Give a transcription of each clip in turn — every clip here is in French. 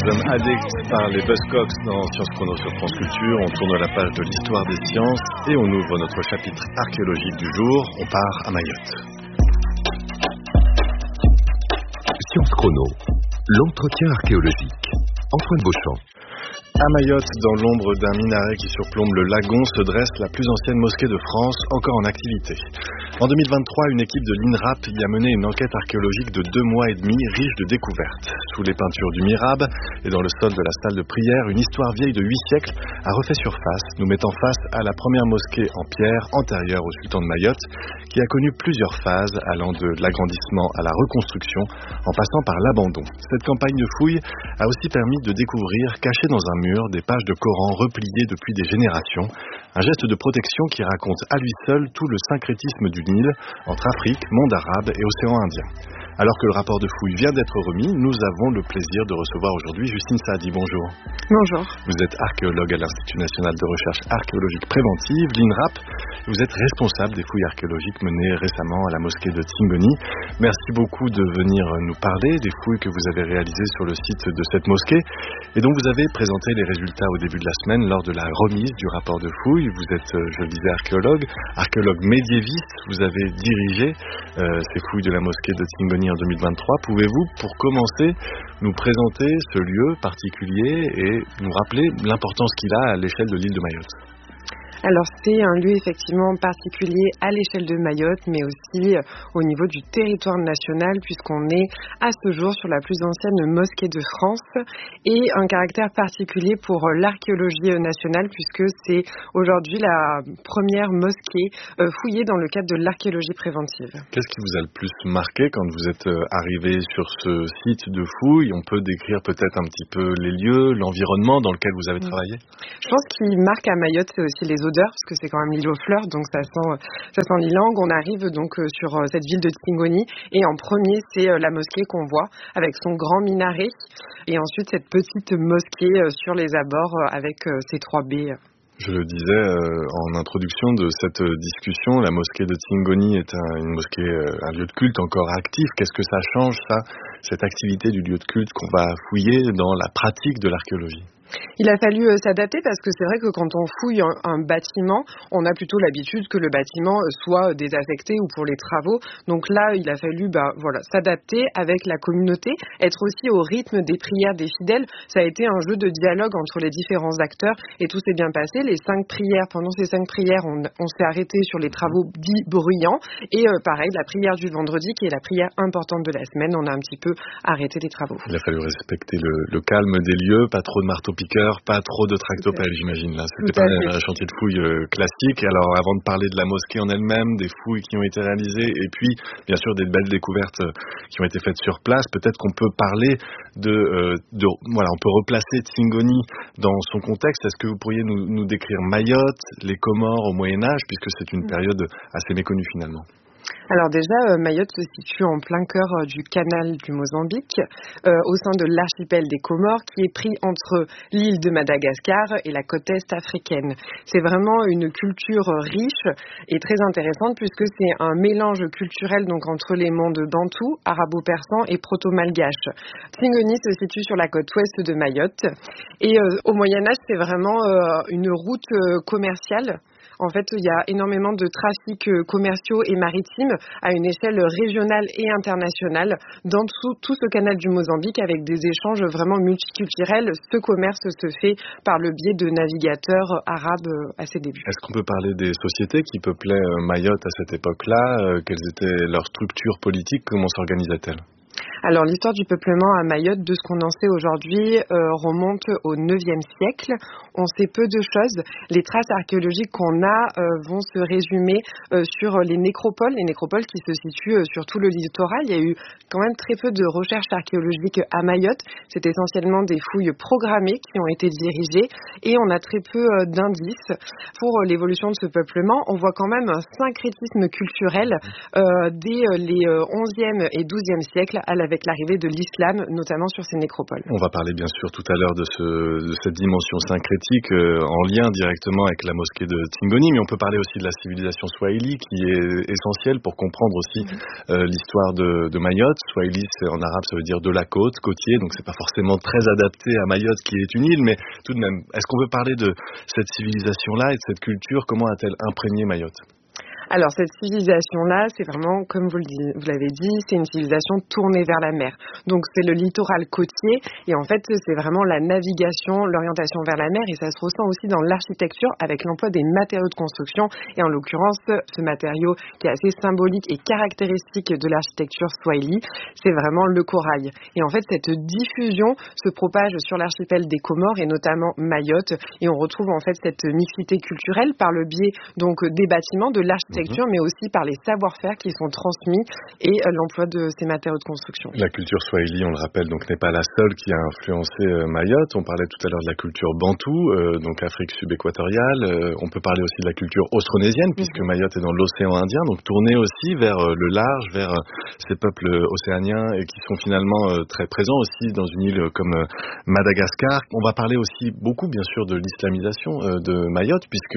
hommes addicts par les Buzzcocks dans Sciences Chrono sur France Culture. On tourne la page de l'histoire des sciences et on ouvre notre chapitre archéologique du jour. On part à Mayotte. Sciences Chrono, l'entretien archéologique. Antoine Beauchamp. À Mayotte, dans l'ombre d'un minaret qui surplombe le lagon, se dresse la plus ancienne mosquée de France, encore en activité. En 2023, une équipe de l'INRAP y a mené une enquête archéologique de 2 mois et demi, riche de découvertes. Sous les peintures du Mihrab et dans le sol de la salle de prière, une histoire vieille de 8 siècles a refait surface, nous mettant face à la première mosquée en pierre antérieure au sultan de Mayotte, qui a connu plusieurs phases, allant de l'agrandissement à la reconstruction, en passant par l'abandon. Cette campagne de fouilles a aussi permis de découvrir, caché dans un mur, des pages de Coran repliées depuis des générations. Un geste de protection qui raconte à lui seul tout le syncrétisme du Nil entre Afrique, monde arabe et océan Indien. Alors que le rapport de fouille vient d'être remis, nous avons le plaisir de recevoir aujourd'hui Justine Saadi. Bonjour. Bonjour. Vous êtes archéologue à l'Institut national de recherche archéologique préventive, l'INRAP. Vous êtes responsable des fouilles archéologiques menées récemment à la mosquée de Tingoni. Merci beaucoup de venir nous parler des fouilles que vous avez réalisées sur le site de cette mosquée et dont vous avez présenté les résultats au début de la semaine lors de la remise du rapport de fouilles. Vous êtes, je le disais, archéologue médiéviste. Vous avez dirigé ces fouilles de la mosquée de Tingoni en 2023. Pouvez-vous, pour commencer, nous présenter ce lieu particulier et nous rappeler l'importance qu'il a à l'échelle de l'île de Mayotte? Alors c'est un lieu effectivement particulier à l'échelle de Mayotte, mais aussi au niveau du territoire national, puisqu'on est à ce jour sur la plus ancienne mosquée de France, et un caractère particulier pour l'archéologie nationale, puisque c'est aujourd'hui la première mosquée fouillée dans le cadre de l'archéologie préventive. Qu'est-ce qui vous a le plus marqué quand vous êtes arrivé sur ce site de fouilles? On peut décrire peut-être un petit peu les lieux, l'environnement dans lequel vous avez travaillé? Je pense qu'il marque à Mayotte, c'est aussi les odeurs, parce que c'est quand même l'île aux fleurs, donc ça sent l'ilang. On arrive donc sur cette ville de Tingoni, et en premier, c'est la mosquée qu'on voit, avec son grand minaret, et ensuite cette petite mosquée sur les abords, avec ses 3 baies. Je le disais en introduction de cette discussion, la mosquée de Tingoni est une mosquée, un lieu de culte encore actif. Qu'est-ce que ça change, ça, cette activité du lieu de culte qu'on va fouiller dans la pratique de l'archéologie? Il a fallu s'adapter parce que c'est vrai que quand on fouille un bâtiment, on a plutôt l'habitude que le bâtiment soit désaffecté ou pour les travaux. Donc là, il a fallu s'adapter avec la communauté, être aussi au rythme des prières des fidèles. Ça a été un jeu de dialogue entre les différents acteurs et tout s'est bien passé. Pendant ces 5 prières, on s'est arrêté sur les travaux dits bruyants. Et pareil, la prière du vendredi, qui est la prière importante de la semaine, on a un petit peu arrêté les travaux. Il a fallu respecter le calme des lieux, pas trop de marteau-piqueur, pas trop de tractopelles, j'imagine. Là, c'était pas un chantier de fouilles classique. Alors, avant de parler de la mosquée en elle-même, des fouilles qui ont été réalisées, et puis, bien sûr, des belles découvertes qui ont été faites sur place, peut-être qu'on peut parler on peut replacer Tingoni dans son contexte. Est-ce que vous pourriez nous décrire Mayotte, les Comores au Moyen-Âge, puisque c'est une période assez méconnue finalement? Alors déjà, Mayotte se situe en plein cœur du canal du Mozambique, au sein de l'archipel des Comores, qui est pris entre l'île de Madagascar et la côte est africaine. C'est vraiment une culture riche et très intéressante, puisque c'est un mélange culturel donc entre les mondes bantou, arabo-persan et proto-malgache. Tingoni se situe sur la côte ouest de Mayotte, et au Moyen-Âge, c'est vraiment une route commerciale. En fait, il y a énormément de trafics commerciaux et maritimes à une échelle régionale et internationale dans tout ce canal du Mozambique, avec des échanges vraiment multiculturels. Ce commerce se fait par le biais de navigateurs arabes à ses débuts. Est-ce qu'on peut parler des sociétés qui peuplaient Mayotte à cette époque-là? Quelles étaient leurs structures politiques? Comment s'organisaient-elles? Alors l'histoire du peuplement à Mayotte, de ce qu'on en sait aujourd'hui, remonte au 9e siècle. On sait peu de choses. Les traces archéologiques qu'on a vont se résumer sur les nécropoles qui se situent sur tout le littoral. Il y a eu quand même très peu de recherches archéologiques à Mayotte. C'est essentiellement des fouilles programmées qui ont été dirigées, et on a très peu d'indices pour l'évolution de ce peuplement. On voit quand même un syncrétisme culturel dès les 11e et 12e siècles à la avec l'arrivée de l'islam, notamment sur ces nécropoles. On va parler bien sûr tout à l'heure de cette dimension syncrétique en lien directement avec la mosquée de Tingoni, mais on peut parler aussi de la civilisation swahili qui est essentielle pour comprendre aussi l'histoire de Mayotte. Swahili, en arabe, ça veut dire de la côte, côtier, donc c'est pas forcément très adapté à Mayotte qui est une île, mais tout de même, est-ce qu'on peut parler de cette civilisation-là et de cette culture? Comment a-t-elle imprégné Mayotte? Alors cette civilisation-là, c'est vraiment, comme vous l'avez dit, c'est une civilisation tournée vers la mer. Donc c'est le littoral côtier et en fait c'est vraiment la navigation, l'orientation vers la mer et ça se ressent aussi dans l'architecture avec l'emploi des matériaux de construction et en l'occurrence ce matériau qui est assez symbolique et caractéristique de l'architecture swahili, c'est vraiment le corail. Et en fait cette diffusion se propage sur l'archipel des Comores et notamment Mayotte et on retrouve en fait cette mixité culturelle par le biais donc des bâtiments, de l'architecture mais aussi par les savoir-faire qui sont transmis et l'emploi de ces matériaux de construction. La culture swahili, on le rappelle, donc n'est pas la seule qui a influencé Mayotte. On parlait tout à l'heure de la culture bantou, donc Afrique subéquatoriale. On peut parler aussi de la culture austronésienne, puisque Mayotte est dans l'océan Indien, donc tournée aussi vers le large, vers ces peuples océaniens et qui sont finalement très présents aussi dans une île comme Madagascar. On va parler aussi beaucoup, bien sûr, de l'islamisation de Mayotte, puisque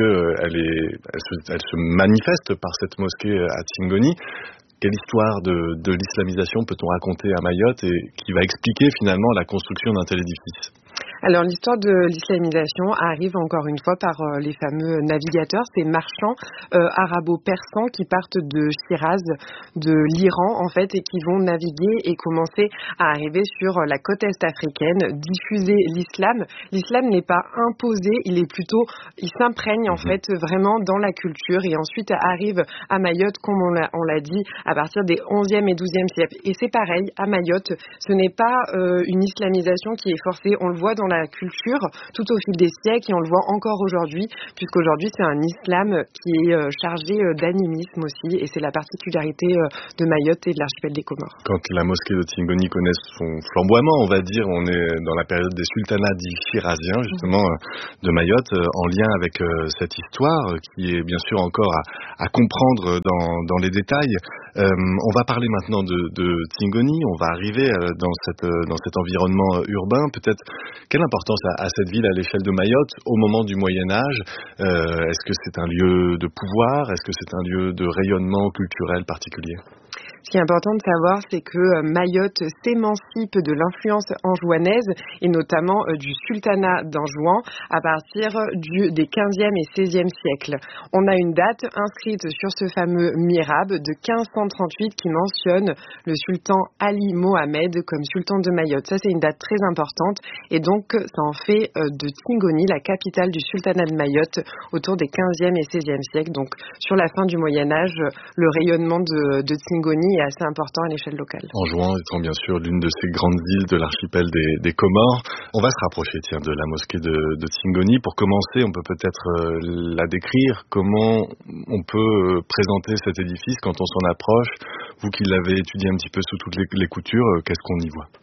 elle se manifeste par cette mosquée à Tingoni. Quelle histoire de l'islamisation peut-on raconter à Mayotte et qui va expliquer finalement la construction d'un tel édifice? Alors l'histoire de l'islamisation arrive encore une fois par les fameux navigateurs, ces marchands arabo-persans qui partent de Shiraz, de l'Iran en fait, et qui vont naviguer et commencer à arriver sur la côte est africaine, diffuser l'islam. L'islam n'est pas imposé, il s'imprègne en fait vraiment dans la culture et ensuite arrive à Mayotte, comme on l'a dit, à partir des 11e et 12e siècles. Et c'est pareil, à Mayotte, ce n'est pas une islamisation qui est forcée, on le voit dans la culture tout au fil des siècles et on le voit encore aujourd'hui, puisqu'aujourd'hui c'est un islam qui est chargé d'animisme aussi et c'est la particularité de Mayotte et de l'archipel des Comores. Quand la mosquée de Tingoni connaît son flamboiement, on va dire, on est dans la période des sultanats dits shiraziens justement de Mayotte, en lien avec cette histoire qui est bien sûr encore à comprendre dans les détails. On va parler maintenant de Tingoni, on va arriver dans cet environnement urbain. Peut-être quelle importance a cette ville à l'échelle de Mayotte au moment du Moyen-Âge? Est-ce que c'est un lieu de pouvoir? Est-ce que c'est un lieu de rayonnement culturel particulier? Ce qui est important de savoir, c'est que Mayotte s'émancipe de l'influence anjouanaise et notamment du sultanat d'Anjouan à partir des 15e et 16e siècles. On a une date inscrite sur ce fameux mihrab de 1538 qui mentionne le sultan Ali Mohamed comme sultan de Mayotte. Ça, c'est une date très importante et donc ça en fait de Tingoni la capitale du sultanat de Mayotte autour des 15e et 16e siècles. Donc sur la fin du Moyen-Âge, le rayonnement de Tingoni est assez important à l'échelle locale. Anjouan étant bien sûr l'une de ces grandes îles de l'archipel des Comores. On va se rapprocher de la mosquée de Tingoni. Pour commencer, on peut peut-être la décrire. Comment on peut présenter cet édifice quand on s'en approche? Vous qui l'avez étudié un petit peu sous toutes les coutures, qu'est-ce qu'on y voit?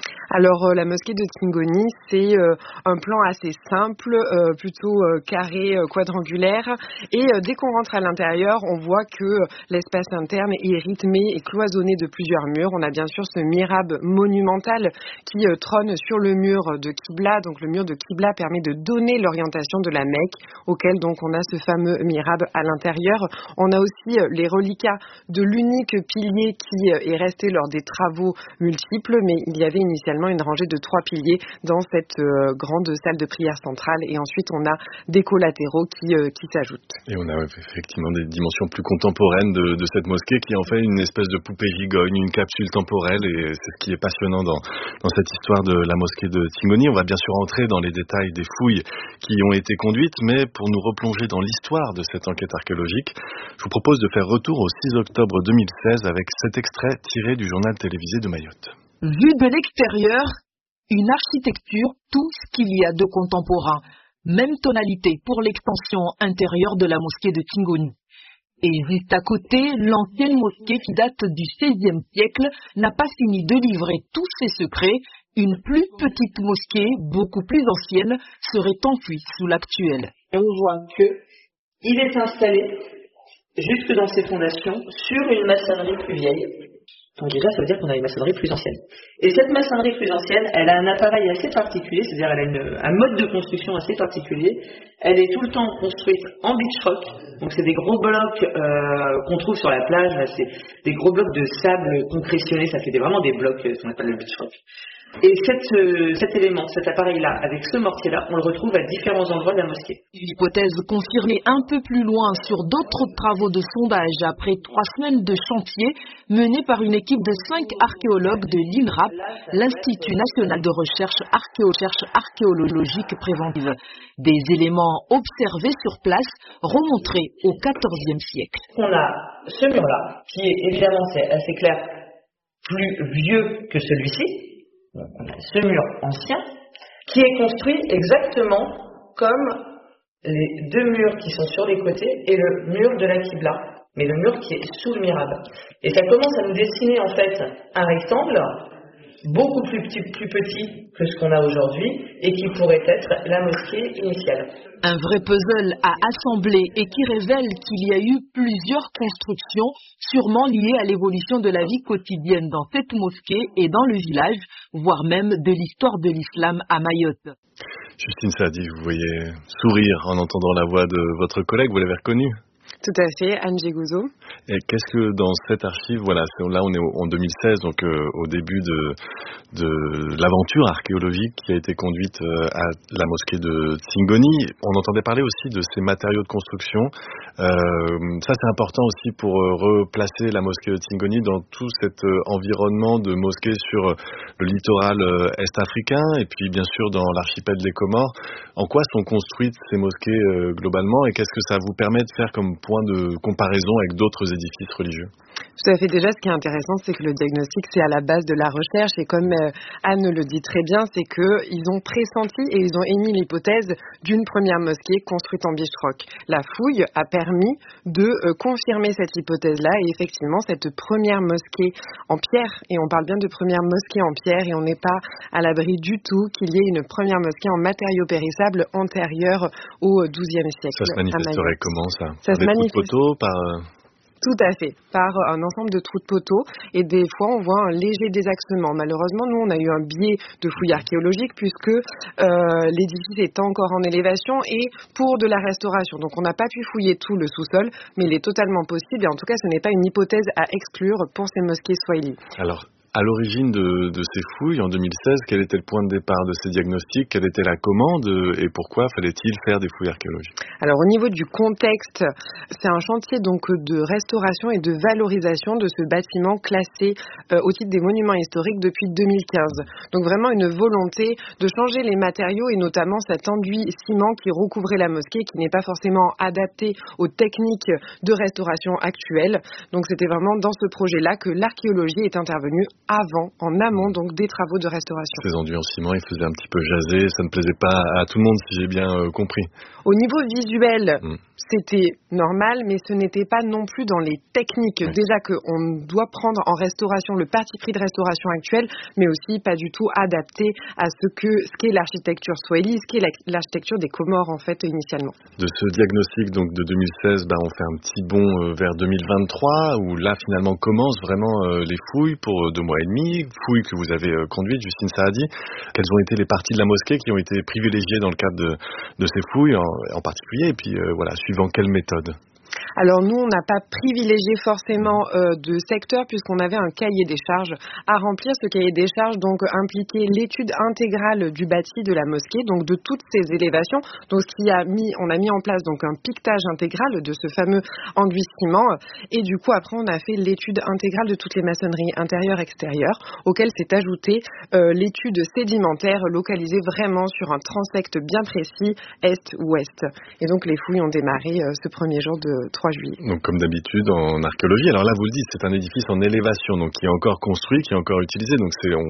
Alors la mosquée de Tingoni, c'est un plan assez simple, plutôt carré, quadrangulaire. Et dès qu'on rentre à l'intérieur, on voit que l'espace interne est rythmé et cloisonné de plusieurs murs. On a bien sûr ce mihrab monumental qui trône sur le mur de Qibla. Donc le mur de Qibla permet de donner l'orientation de la Mecque, auquel donc on a ce fameux mihrab à l'intérieur. On a aussi les reliquats de l'unique pilier qui est resté lors des travaux multiples, mais il y avait initialement une rangée de 3 piliers dans cette grande salle de prière centrale et ensuite on a des collatéraux qui s'ajoutent. Et on a effectivement des dimensions plus contemporaines de cette mosquée qui en fait une espèce de poupée gigogne, une capsule temporelle et c'est ce qui est passionnant dans cette histoire de la mosquée de Tingoni. On va bien sûr entrer dans les détails des fouilles qui ont été conduites, mais pour nous replonger dans l'histoire de cette enquête archéologique, je vous propose de faire retour au 6 octobre 2016 avec cet extrait tiré du journal télévisé de Mayotte. Vu de l'extérieur, une architecture, tout ce qu'il y a de contemporain. Même tonalité pour l'extension intérieure de la mosquée de Tingoni. Et juste à côté, l'ancienne mosquée qui date du XVIe siècle n'a pas fini de livrer tous ses secrets. Une plus petite mosquée, beaucoup plus ancienne, serait enfuie sous l'actuelle. Et on voit qu'il est installé jusque dans ses fondations sur une maçonnerie plus vieille. Donc déjà, ça veut dire qu'on a une maçonnerie plus ancienne. Et cette maçonnerie plus ancienne, elle a un appareil assez particulier, c'est-à-dire elle a un mode de construction assez particulier. Elle est tout le temps construite en beach rock. Donc c'est des gros blocs qu'on trouve sur la plage, là, c'est des gros blocs de sable concrétionnés, ça fait vraiment des blocs qu'on appelle le beach rock. Et cet élément, cet appareil-là, avec ce mortier-là, on le retrouve à différents endroits de la mosquée. Une hypothèse confirmée un peu plus loin sur d'autres travaux de sondage après 3 semaines de chantier menés par une équipe de 5 archéologues de l'INRAP, l'Institut national de recherche archéologique préventive. Des éléments observés sur place remontraient au XIVe siècle. On a ce mur-là, qui est évidemment, c'est assez clair, plus vieux que celui-ci. On a ce mur ancien qui est construit exactement comme les 2 murs qui sont sur les côtés et le mur de la Qibla, mais le mur qui est sous le mihrab. Et ça commence à nous dessiner en fait un rectangle beaucoup plus petit que ce qu'on a aujourd'hui et qui pourrait être la mosquée initiale. Un vrai puzzle à assembler et qui révèle qu'il y a eu plusieurs constructions, sûrement liées à l'évolution de la vie quotidienne dans cette mosquée et dans le village, voire même de l'histoire de l'islam à Mayotte. Justine Saadi, vous voyez sourire en entendant la voix de votre collègue, vous l'avez reconnue? Tout à fait, Anne Gégouzeau. Et qu'est-ce que dans cette archive, là on est en 2016, donc au début de l'aventure archéologique qui a été conduite à la mosquée de Tsingoni, on entendait parler aussi de ces matériaux de construction. Ça c'est important aussi pour replacer la mosquée de Tsingoni dans tout cet environnement de mosquées sur le littoral est-africain et puis bien sûr dans l'archipel des Comores. En quoi sont construites ces mosquées globalement et qu'est-ce que ça vous permet de faire comme point de comparaison avec d'autres édifices religieux? Tout à fait. Déjà, ce qui est intéressant, c'est que le diagnostic, c'est à la base de la recherche. Et comme Anne le dit très bien, c'est qu'ils ont pressenti et ils ont émis l'hypothèse d'une première mosquée construite en beach rock. La fouille a permis de confirmer cette hypothèse-là. Et effectivement, cette première mosquée en pierre, et on parle bien de première mosquée en pierre, et on n'est pas à l'abri du tout qu'il y ait une première mosquée en matériaux périssables antérieure au XIIe siècle. Ça se manifesterait comment ça? Ça par des coups de poteau, Tout à fait, par un ensemble de trous de poteaux et des fois on voit un léger désaxement. Malheureusement, nous on a eu un biais de fouilles archéologiques puisque l'édifice est encore en élévation et pour de la restauration. Donc on n'a pas pu fouiller tout le sous-sol, mais il est totalement possible et en tout cas ce n'est pas une hypothèse à exclure pour ces mosquées swahili. Alors, à l'origine de ces fouilles, en 2016, quel était le point de départ de ces diagnostics? Quelle était la commande et pourquoi fallait-il faire des fouilles archéologiques? Alors, au niveau du contexte, c'est un chantier donc de restauration et de valorisation de ce bâtiment classé au titre des monuments historiques depuis 2015. Donc vraiment une volonté de changer les matériaux et notamment cet enduit ciment qui recouvrait la mosquée, qui n'est pas forcément adapté aux techniques de restauration actuelles. Donc c'était vraiment dans ce projet-là que l'archéologie est intervenue en amont donc des travaux de restauration. Ces enduits en ciment, ils faisaient un petit peu jaser, ça ne plaisait pas à tout le monde si j'ai bien compris. Au niveau visuel, c'était normal, mais ce n'était pas non plus dans les techniques. Oui. Déjà qu'on doit prendre en restauration le parti pris de restauration actuelle, mais aussi pas du tout adapté à ce qu'est l'architecture swahili, ce qu'est l'architecture des Comores en fait initialement. De ce diagnostic donc de 2016, on fait un petit bond vers 2023 où là finalement commencent vraiment les fouilles pour 2 mois et demi, fouilles que vous avez conduites, Justine Saadi. Quelles ont été les parties de la mosquée qui ont été privilégiées dans le cadre de ces fouilles en particulier et puis suivant quelle méthode? Alors nous, on n'a pas privilégié forcément de secteur puisqu'on avait un cahier des charges à remplir. Ce cahier des charges donc impliquait l'étude intégrale du bâti de la mosquée, donc de toutes ces élévations. Donc on a mis en place donc un piquetage intégral de ce fameux enduit ciment et du coup après on a fait l'étude intégrale de toutes les maçonneries intérieures extérieures auquel s'est ajoutée l'étude sédimentaire localisée vraiment sur un transect bien précis est-ouest. Et donc les fouilles ont démarré ce premier jour de 3 juillet. Donc comme d'habitude en archéologie, alors là vous le dites, c'est un édifice en élévation, donc qui est encore construit, qui est encore utilisé, donc on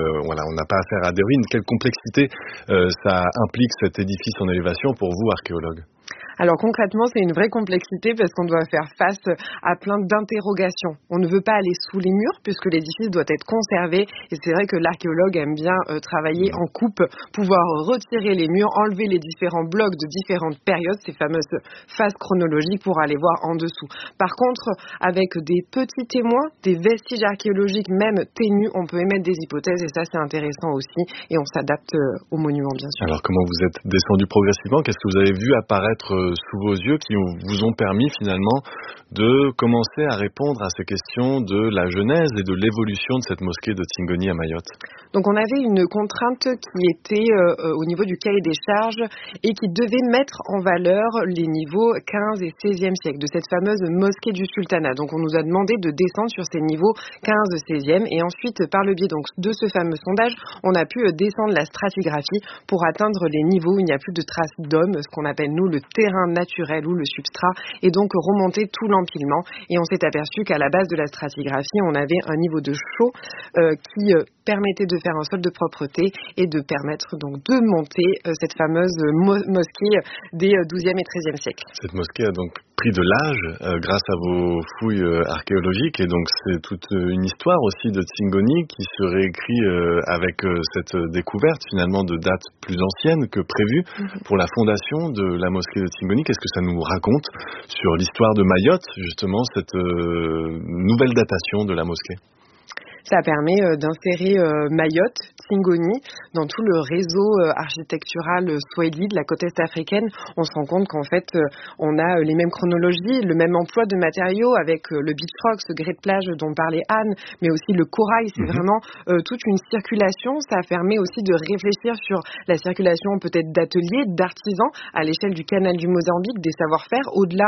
n'a pas affaire à des ruines. Quelle complexité ça implique cet édifice en élévation pour vous, archéologues? Alors concrètement, c'est une vraie complexité parce qu'on doit faire face à plein d'interrogations. On ne veut pas aller sous les murs puisque l'édifice doit être conservé et c'est vrai que l'archéologue aime bien travailler en coupe, pouvoir retirer les murs, enlever les différents blocs de différentes périodes, ces fameuses phases chronologiques pour aller voir en dessous. Par contre, avec des petits témoins, des vestiges archéologiques même ténus, on peut émettre des hypothèses et ça c'est intéressant aussi et on s'adapte aux monuments bien sûr. Alors comment vous êtes descendu progressivement? Qu'est-ce que vous avez vu apparaître sous vos yeux qui vous ont permis finalement de commencer à répondre à ces questions de la genèse et de l'évolution de cette mosquée de Tingoni à Mayotte? Donc on avait une contrainte qui était au niveau du cahier des charges et qui devait mettre en valeur les niveaux 15 et 16e siècle de cette fameuse mosquée du sultanat. Donc on nous a demandé de descendre sur ces niveaux 15 et 16e et ensuite par le biais donc de ce fameux sondage, on a pu descendre la stratigraphie pour atteindre les niveaux où il n'y a plus de traces d'hommes, ce qu'on appelle nous le terrain naturel ou le substrat et donc remonter tout l'empilement et on s'est aperçu qu'à la base de la stratigraphie, on avait un niveau de chaux qui permettait de faire un sol de propreté et de permettre donc de monter cette fameuse mosquée des 12e et 13e siècles. Cette mosquée a donc pris de l'âge grâce à vos fouilles archéologiques et donc c'est toute une histoire aussi de Tingoni qui se réécrit avec cette découverte finalement de dates plus anciennes que prévues pour la fondation de la mosquée de Tingoni. Qu'est-ce que ça nous raconte sur l'histoire de Mayotte, justement, cette nouvelle datation de la mosquée? Ça permet d'insérer Mayotte, Tingoni, dans tout le réseau architectural swahili de la côte est africaine. On se rend compte qu'en fait, on a les mêmes chronologies, le même emploi de matériaux avec le beach rock, ce grès de plage dont parlait Anne, mais aussi le corail. C'est vraiment toute une circulation. Ça permet aussi de réfléchir sur la circulation peut-être d'ateliers, d'artisans à l'échelle du canal du Mozambique, des savoir-faire, au-delà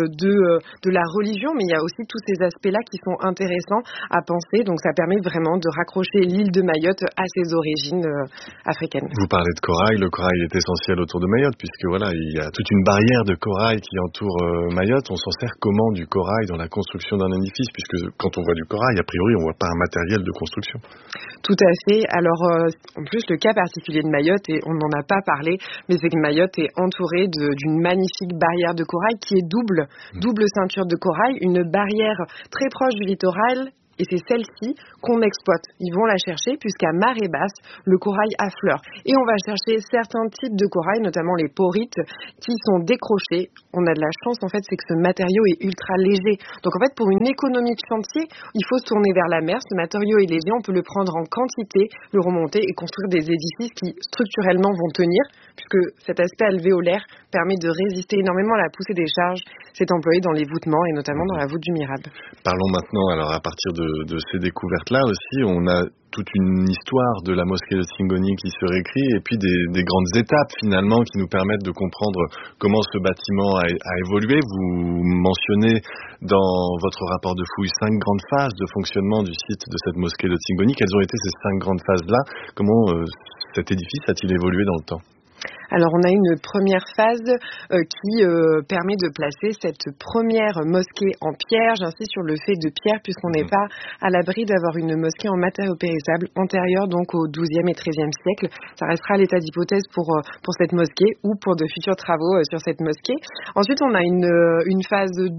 de la religion, mais il y a aussi tous ces aspects-là qui sont intéressants à penser. Donc ça permet vraiment de raccrocher l'île de Mayotte à ses origines africaines. Vous parlez de corail, le corail est essentiel autour de Mayotte puisque voilà, il y a toute une barrière de corail qui entoure Mayotte. On s'en sert comment du corail dans la construction d'un édifice puisque quand on voit du corail, a priori, on voit pas un matériel de construction. Tout à fait. Alors, en plus, le cas particulier de Mayotte, et on n'en a pas parlé, mais c'est que Mayotte est entourée d'une magnifique barrière de corail qui est double ceinture de corail, une barrière très proche du littoral. Et c'est celle-ci qu'on exploite. Ils vont la chercher puisqu'à marée basse, le corail affleure. Et on va chercher certains types de corail, notamment les porites, qui sont décrochés. On a de la chance, en fait, c'est que ce matériau est ultra léger. Donc, en fait, pour une économie de chantier, il faut se tourner vers la mer. Ce matériau est léger, on peut le prendre en quantité, le remonter et construire des édifices qui, structurellement, vont tenir, puisque cet aspect alvéolaire permet de résister énormément à la poussée des charges. C'est employé dans les voûtements et notamment dans la voûte du Mirabe. Parlons maintenant, alors à partir de ces découvertes-là aussi, on a toute une histoire de la mosquée de Tingoni qui se réécrit et puis des grandes étapes finalement qui nous permettent de comprendre comment ce bâtiment a évolué. Vous mentionnez dans votre rapport de fouille 5 grandes phases de fonctionnement du site de cette mosquée de Tingoni. Quelles ont été ces 5 grandes phases-là? Comment cet édifice a-t-il évolué dans le temps? Alors on a une première phase qui permet de placer cette première mosquée en pierre. J'insiste sur le fait de pierre puisqu'on n'est pas à l'abri d'avoir une mosquée en matériaux périssables antérieure donc au 12e et 13e siècle. Ça restera à l'état d'hypothèse pour cette mosquée ou pour de futurs travaux sur cette mosquée. Ensuite on a une phase 2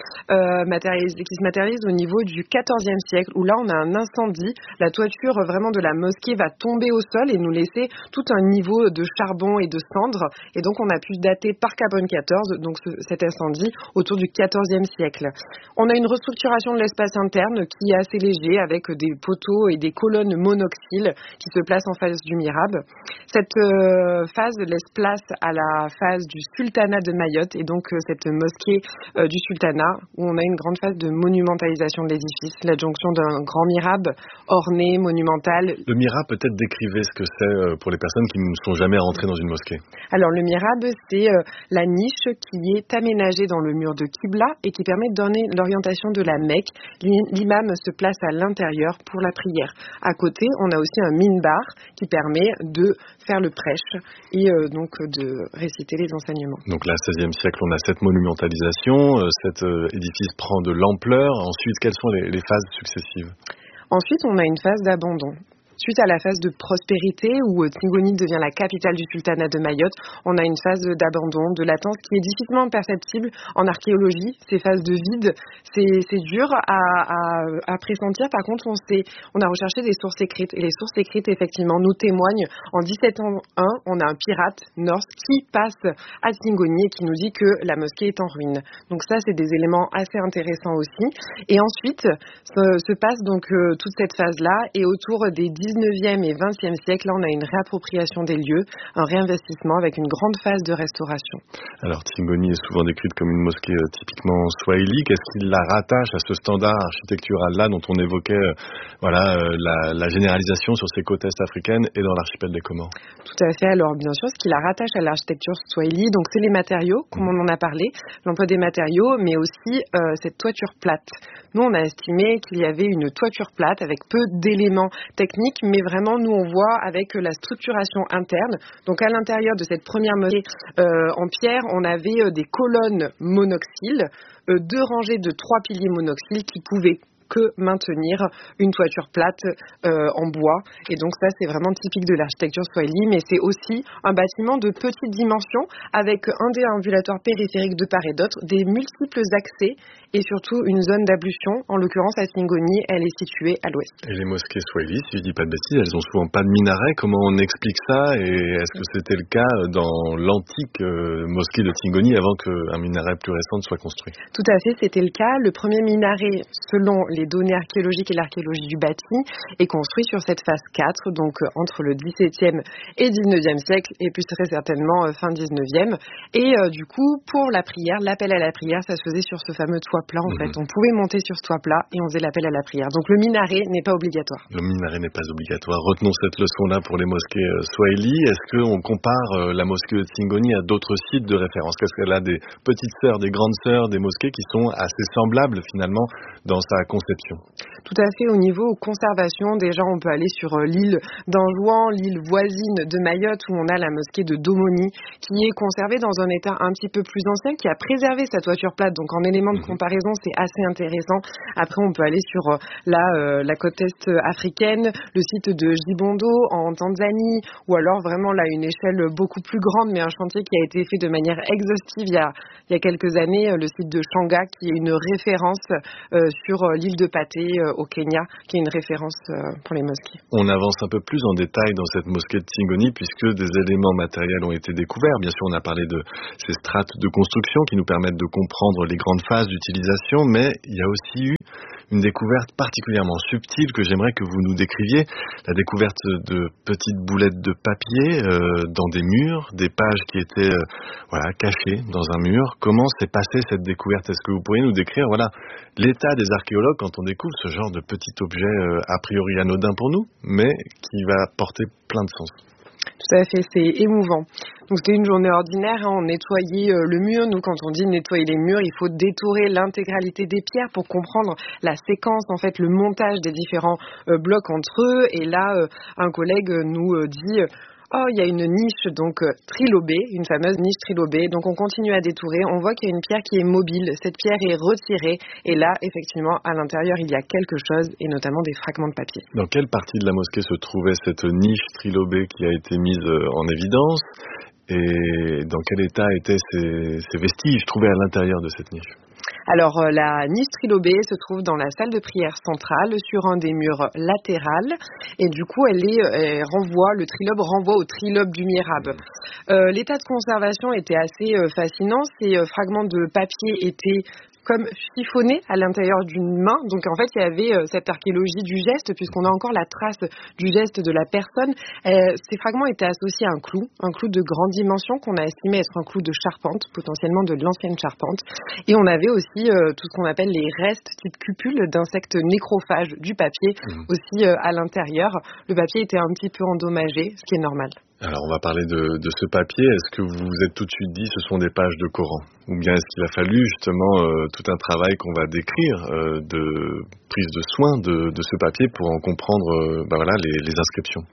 qui se matérialise au niveau du 14e siècle où là on a un incendie. La toiture vraiment de la mosquée va tomber au sol et nous laisser tout un niveau de charbon et de cendres, et donc on a pu dater par carbone 14 donc cet incendie autour du 14e siècle. On a une restructuration de l'espace interne qui est assez léger avec des poteaux et des colonnes monoxyles qui se placent en face du Mirabe. Cette phase laisse place à la phase du sultanat de Mayotte et donc cette mosquée du sultanat où on a une grande phase de monumentalisation de l'édifice, l'adjonction d'un grand Mirabe orné, monumental. Le Mirabe, peut-être décrivez ce que c'est pour les personnes qui ne sont jamais rentrées dans une mosquée. Alors le Mirabe, c'est la niche qui est aménagée dans le mur de Qibla et qui permet de donner l'orientation de la Mecque. L'imam se place à l'intérieur pour la prière. À côté, on a aussi un minbar qui permet de faire le prêche et donc de réciter les enseignements. Donc là, 16e siècle, on a cette monumentalisation, cet édifice prend de l'ampleur. Ensuite, quelles sont les phases successives? Ensuite, on a une phase d'abandon. Suite à la phase de prospérité où Tingoni devient la capitale du sultanat de Mayotte, on a une phase d'abandon, de latence qui est difficilement perceptible en archéologie. Ces phases de vide, c'est dur à pressentir. Par contre, on a recherché des sources écrites et les sources écrites effectivement nous témoignent. En 1701, on a un pirate norse qui passe à Tingoni et qui nous dit que la mosquée est en ruine. Donc ça, c'est des éléments assez intéressants aussi. Et ensuite, se passe donc toute cette phase-là et autour des 19e et 20e siècles, là, on a une réappropriation des lieux, un réinvestissement avec une grande phase de restauration. Alors, Tingoni est souvent décrite comme une mosquée typiquement swahili. Qu'est-ce qui la rattache à ce standard architectural-là dont on évoquait la généralisation sur ces côtes est-africaines et dans l'archipel des Comores? Tout à fait. Alors, bien sûr, ce qui la rattache à l'architecture swahili, donc c'est les matériaux, comme on en a parlé, l'emploi des matériaux, mais aussi cette toiture plate. Nous, on a estimé qu'il y avait une toiture plate avec peu d'éléments techniques, mais vraiment, nous, on voit avec la structuration interne. Donc, à l'intérieur de cette première mosquée en pierre, on avait des colonnes monoxyles, 2 rangées de 3 piliers monoxyles qui pouvaient que maintenir une toiture plate en bois. Et donc ça, c'est vraiment typique de l'architecture swahili, mais c'est aussi un bâtiment de petite dimension avec un déambulatoire périphérique de part et d'autre, des multiples accès et surtout une zone d'ablution. En l'occurrence, à Tingoni, elle est située à l'ouest. Et les mosquées swahili, si je dis pas de bêtises, elles ont souvent pas de minaret. Comment on explique ça? Et est-ce que c'était le cas dans l'antique mosquée de Tingoni avant qu'un minaret plus récent soit construit? Tout à fait, c'était le cas. Le premier minaret, selon les données archéologiques et l'archéologie du bâti, est construit sur cette phase 4, donc entre le 17e et 19e siècle, et puis très certainement fin 19e. Et du coup, pour la prière, l'appel à la prière, ça se faisait sur ce fameux toit plat, en fait. On pouvait monter sur ce toit plat et on faisait l'appel à la prière. Donc le minaret n'est pas obligatoire. Le minaret n'est pas obligatoire. Retenons cette leçon-là pour les mosquées swahili. Est-ce qu'on compare la mosquée de Tingoni à d'autres sites de référence? Est-ce qu'elle a des petites sœurs, des grandes sœurs, des mosquées qui sont assez semblables finalement dans sa conception? Tout à fait. Au niveau conservation, déjà on peut aller sur l'île d'Anjouan, l'île voisine de Mayotte, où on a la mosquée de Domoni, qui est conservée dans un état un petit peu plus ancien, qui a préservé sa toiture plate. Donc en élément de comparaison, c'est assez intéressant. Après, on peut aller sur la côte est africaine, le site de Jibondo en Tanzanie, ou alors vraiment là une échelle beaucoup plus grande, mais un chantier qui a été fait de manière exhaustive il y a quelques années, le site de Shanga, qui est une référence sur l'île de Paté au Kenya, qui est une référence pour les mosquées. On avance un peu plus en détail dans cette mosquée de Tingoni puisque des éléments matériels ont été découverts. Bien sûr, on a parlé de ces strates de construction qui nous permettent de comprendre les grandes phases d'utilisation, mais il y a aussi eu une découverte particulièrement subtile que j'aimerais que vous nous décriviez, la découverte de petites boulettes de papier dans des murs, des pages qui étaient cachées dans un mur. Comment s'est passée cette découverte? Est-ce que vous pourriez nous décrire l'état des archéologues quand on découvre ce genre de petit objet a priori anodin pour nous, mais qui va porter plein de sens? Tout à fait, c'est émouvant. Donc c'était une journée ordinaire, on nettoyait le mur. Nous, quand on dit nettoyer les murs, il faut détourer l'intégralité des pierres pour comprendre la séquence, en fait, le montage des différents blocs entre eux. Et là, un collègue nous dit... Oh, il y a une niche donc trilobée, une fameuse niche trilobée. Donc on continue à détourer, on voit qu'il y a une pierre qui est mobile. Cette pierre est retirée et là, effectivement, à l'intérieur, il y a quelque chose et notamment des fragments de papier. Dans quelle partie de la mosquée se trouvait cette niche trilobée qui a été mise en évidence et dans quel état étaient ces vestiges trouvés à l'intérieur de cette niche? Alors, la niche trilobée se trouve dans la salle de prière centrale, sur un des murs latéral, et du coup, le trilobe renvoie au trilobe du mihrab. L'état de conservation était assez fascinant. Ces fragments de papier étaient comme chiffonné à l'intérieur d'une main. Donc en fait, il y avait cette archéologie du geste, puisqu'on a encore la trace du geste de la personne. Ces fragments étaient associés à un clou de grande dimension qu'on a estimé être un clou de charpente, potentiellement de l'ancienne charpente. Et on avait aussi tout ce qu'on appelle les restes type cupule d'insectes nécrophages du papier aussi à l'intérieur. Le papier était un petit peu endommagé, ce qui est normal. Alors on va parler de ce papier. Est-ce que vous vous êtes tout de suite dit ce sont des pages de Coran? Ou bien est-ce qu'il a fallu justement tout un travail qu'on va décrire de prise de soin de ce papier pour en comprendre les inscriptions?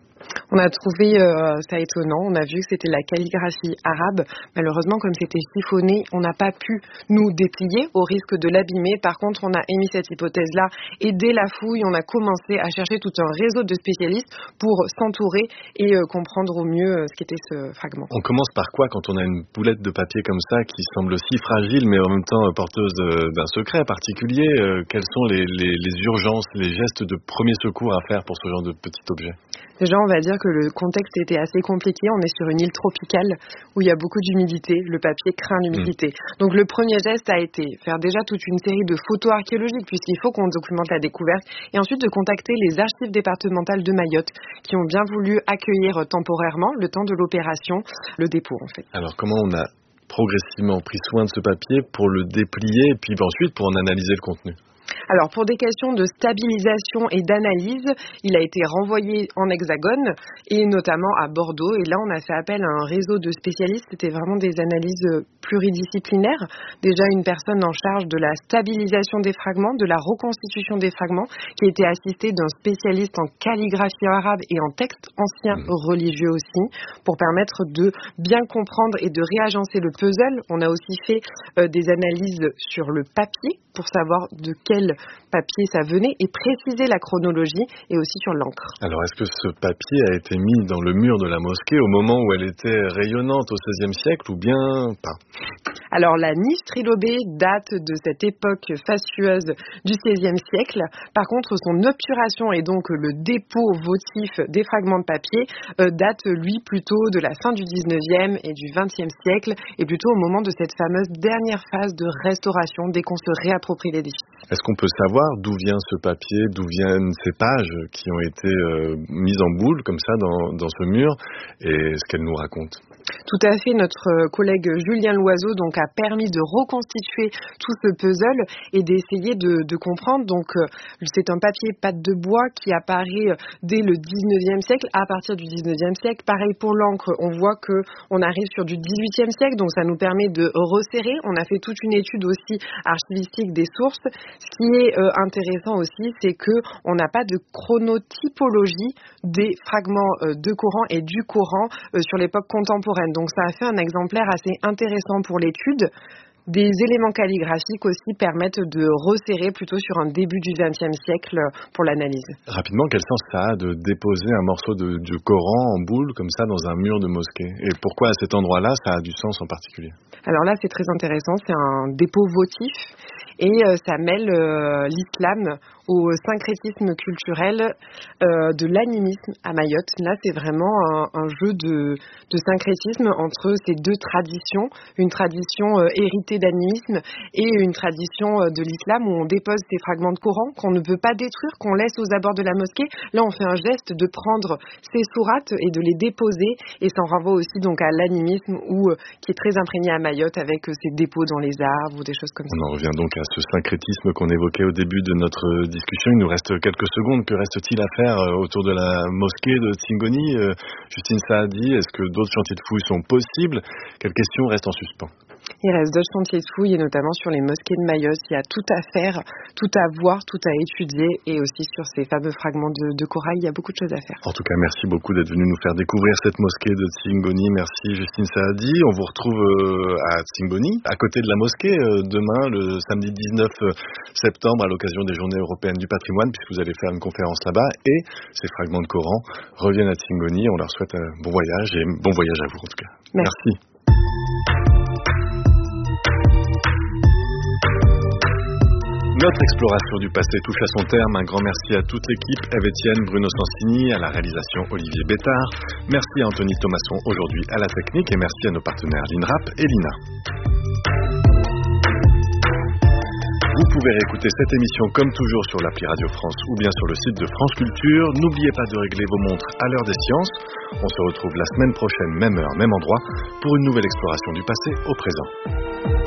On a trouvé ça étonnant, on a vu que c'était la calligraphie arabe. Malheureusement, comme c'était chiffonné, on n'a pas pu nous déplier au risque de l'abîmer. Par contre, on a émis cette hypothèse-là et dès la fouille, on a commencé à chercher tout un réseau de spécialistes pour s'entourer et comprendre au mieux ce qu'était ce fragment. On commence par quoi quand on a une boulette de papier comme ça qui semble si fragile mais en même temps porteuse d'un secret particulier? Quelles sont les urgences, les gestes de premier secours à faire pour ce genre de petit objet? Déjà, on va dire que le contexte était assez compliqué. On est sur une île tropicale où il y a beaucoup d'humidité. Le papier craint l'humidité. Donc, le premier geste a été faire déjà toute une série de photos archéologiques puisqu'il faut qu'on documente la découverte et ensuite de contacter les archives départementales de Mayotte qui ont bien voulu accueillir temporairement, le temps de l'opération, le dépôt en fait. Alors, comment on a progressivement pris soin de ce papier pour le déplier et puis ensuite pour en analyser le contenu? Alors, pour des questions de stabilisation et d'analyse, il a été renvoyé en Hexagone et notamment à Bordeaux. Et là, on a fait appel à un réseau de spécialistes. C'était vraiment des analyses pluridisciplinaires. Déjà, une personne en charge de la stabilisation des fragments, de la reconstitution des fragments, qui a été assistée d'un spécialiste en calligraphie arabe et en texte ancien religieux aussi, pour permettre de bien comprendre et de réagencer le puzzle. On a aussi fait des analyses sur le papier pour savoir de quel papier ça venait et préciser la chronologie et aussi sur l'encre. Alors, est-ce que ce papier a été mis dans le mur de la mosquée au moment où elle était rayonnante au XVIe siècle ou bien pas? Alors, la niche trilobée date de cette époque fastueuse du XVIe siècle. Par contre, son obturation et donc le dépôt votif des fragments de papier date, lui, plutôt de la fin du XIXe et du XXe siècle et plutôt au moment de cette fameuse dernière phase de restauration dès qu'on se réapproprie l'édifice. Est-ce qu'on peut savoir d'où vient ce papier, d'où viennent ces pages qui ont été mises en boule comme ça dans ce mur et ce qu'elles nous racontent? Tout à fait, notre collègue Julien Loiseau donc a permis de reconstituer tout ce puzzle et d'essayer de comprendre. Donc c'est un papier pâte de bois qui apparaît dès le 19e siècle, à partir du 19e siècle. Pareil pour l'encre, on voit que on arrive sur du 18e siècle, donc ça nous permet de resserrer. On a fait toute une étude aussi archivistique des sources. Ce qui est intéressant aussi, c'est que on n'a pas de chronotypologie des fragments de Coran et du Coran sur l'époque contemporaine. Donc ça a fait un exemplaire assez intéressant pour l'étude. Des éléments calligraphiques aussi permettent de resserrer plutôt sur un début du XXe siècle pour l'analyse. Rapidement, quel sens ça a de déposer un morceau du Coran en boule comme ça dans un mur de mosquée? Et pourquoi à cet endroit-là, ça a du sens en particulier? Alors là, c'est très intéressant. C'est un dépôt votif et ça mêle l'islam au syncrétisme culturel de l'animisme à Mayotte. Là, c'est vraiment un jeu de syncrétisme entre ces deux traditions, une tradition héritée d'animisme et une tradition de l'islam où on dépose ces fragments de Coran qu'on ne peut pas détruire, qu'on laisse aux abords de la mosquée. Là, on fait un geste de prendre ces sourates et de les déposer et ça en renvoie aussi donc à l'animisme qui est très imprégné à Mayotte avec ces dépôts dans les arbres ou des choses comme ça. On en revient donc à ce syncrétisme qu'on évoquait au début de notre discussion. Il nous reste quelques secondes. Que reste-t-il à faire autour de la mosquée de Tsingoni? Justine Saadi, est-ce que d'autres chantiers de fouilles sont possibles? Quelles questions restent en suspens? Il reste d'autres chantiers de fouilles et notamment sur les mosquées de Mayotte. Il y a tout à faire, tout à voir, tout à étudier et aussi sur ces fameux fragments de corail, il y a beaucoup de choses à faire. En tout cas, merci beaucoup d'être venu nous faire découvrir cette mosquée de Tsingoni. Merci Justine Saadi. On vous retrouve à Tsingoni, à côté de la mosquée, demain, le samedi 19 septembre, à l'occasion des Journées européennes du patrimoine, puisque vous allez faire une conférence là-bas et ces fragments de Coran reviennent à Tsingoni. On leur souhaite un bon voyage et bon voyage à vous en tout cas. Merci. Notre exploration du passé touche à son terme. Un grand merci à toute l'équipe, Eve-Étienne, Bruno Sansini, à la réalisation Olivier Bétard. Merci à Anthony Thomasson aujourd'hui à la technique et merci à nos partenaires l'INRAP et l'INA. Vous pouvez réécouter cette émission comme toujours sur l'appli Radio France ou bien sur le site de France Culture. N'oubliez pas de régler vos montres à l'heure des sciences. On se retrouve la semaine prochaine, même heure, même endroit, pour une nouvelle exploration du passé au présent.